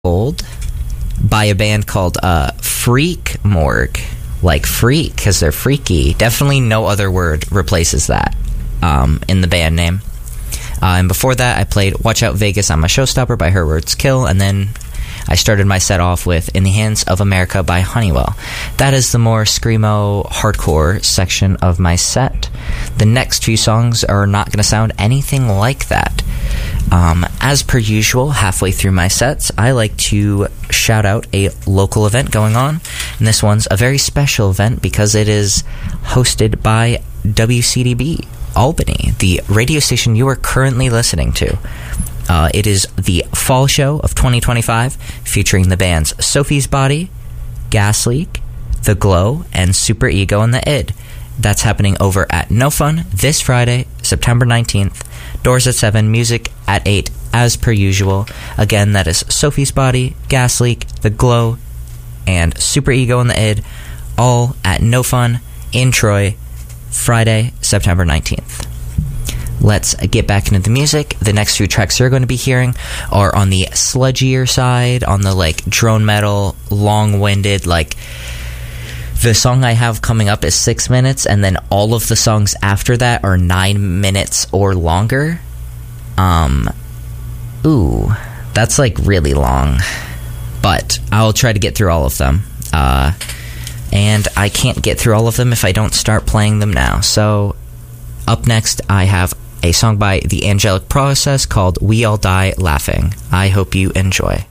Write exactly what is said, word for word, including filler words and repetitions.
Old by a band called uh, Freak Morgue. Like freak, because they're freaky. Definitely no other word replaces that um, in the band name. Uh, and before that, I played Watch Out Vegas, I'm a Showstopper by Her Words Kill, and then I started my set off with In the Hands of America by Honeywell. That is the more screamo, hardcore section of my set. The next few songs are not going to sound anything like that. Um, as per usual, halfway through my sets, I like to shout out a local event going on. And this one's a very special event because it is hosted by W C D B Albany, the radio station you are currently listening to. Uh, it is the fall show of twenty twenty-five, featuring the bands Sophie's Body, Gas Leak, The Glow, and Super Ego and the Id. That's happening over at No Fun this Friday, September nineteenth. Doors at seven, music at eight, as per usual. Again, that is Sophie's Body, Gas Leak, The Glow, and Super Ego and the Id, all at No Fun in Troy, Friday, September nineteenth. Let's get back into the music. The next few tracks you're going to be hearing are on the sludgier side, on the like drone metal, long-winded, like the song I have coming up is six minutes, and then all of the songs after that are nine minutes or longer. Um, ooh, that's like really long, but I'll try to get through all of them. Uh, and I can't get through all of them if I don't start playing them now. So up next, I have a song by The Angelic Process called We All Die Laughing. I hope you enjoy.